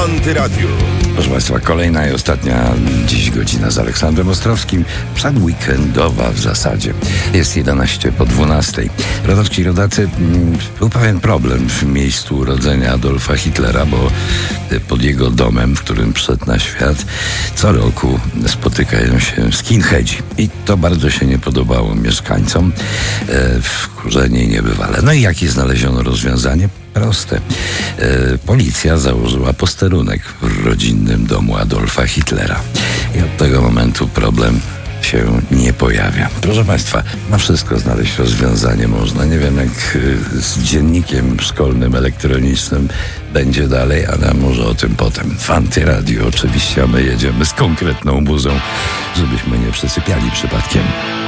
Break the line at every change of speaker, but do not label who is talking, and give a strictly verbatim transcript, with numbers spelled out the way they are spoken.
Antyradiu.
Proszę Państwa, kolejna i ostatnia dziś godzina z Aleksandrem Ostrowskim. Przedweekendowa w zasadzie. Jest jedenaście po dwunastej. Rodaczki i rodacy, był pewien problem w miejscu urodzenia Adolfa Hitlera, bo pod jego domem, w którym przyszedł na świat, co roku spotykają się skinheadzi. I to bardzo się nie podobało mieszkańcom. E, wkurzenie niebywale. No i jakie znaleziono rozwiązanie? Proste. E, policja założyła posterunek w rodzinnym domu Adolfa Hitlera. I od tego momentu problem się nie pojawia. Proszę Państwa, na wszystko znaleźć rozwiązanie można. Nie wiem, jak y, z dziennikiem szkolnym, elektronicznym będzie dalej, ale może o tym potem. W Antyradiu oczywiście, a my jedziemy z konkretną muzą, żebyśmy nie przesypiali przypadkiem.